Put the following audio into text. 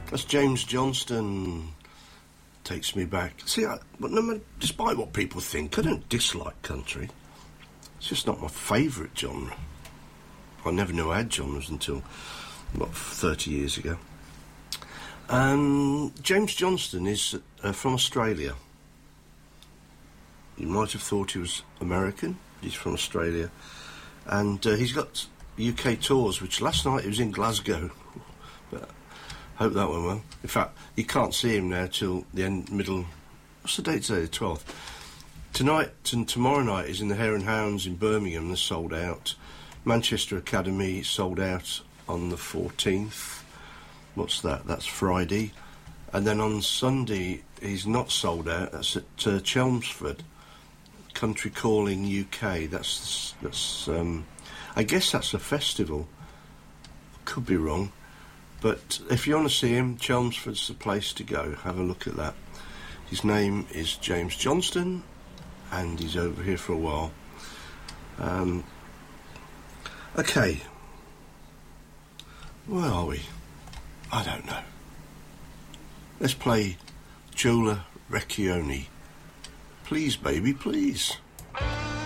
That's James Johnston. Takes me back. See, despite what people think, I don't dislike country. It's just not my favourite genre. I never knew I had genres until, 30 years ago. James Johnston is from Australia. You might have thought he was American. He's from Australia. And he's got UK tours, which last night he was in Glasgow. But hope that went well. In fact, you can't see him now till the middle... What's the date today? The 12th. Tonight and tomorrow night is in the Hare and Hounds in Birmingham. They're sold out. Manchester Academy sold out on the 14th. What's that? That's Friday. And then on Sunday, he's not sold out. That's at Chelmsford. Country Calling UK. That's I guess that's a festival. Could be wrong. But if you want to see him, Chelmsford's the place to go. Have a look at that. His name is James Johnston, and he's over here for a while. Okay. Where are we? I don't know. Let's play Giola Recchioni. Please, baby, please.